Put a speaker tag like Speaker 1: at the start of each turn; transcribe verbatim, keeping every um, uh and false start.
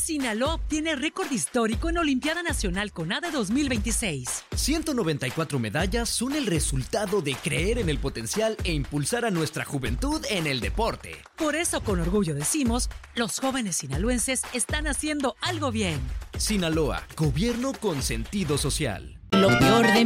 Speaker 1: Sinaloa obtiene récord histórico en Olimpiada Nacional CONADE dos mil veintiséis.
Speaker 2: ciento noventa y cuatro medallas son el resultado de creer en el potencial e impulsar a nuestra juventud en el deporte.
Speaker 1: Por eso, con orgullo decimos, los jóvenes sinaloenses están haciendo algo bien.
Speaker 2: Sinaloa, gobierno con sentido social.
Speaker 1: Lo peor de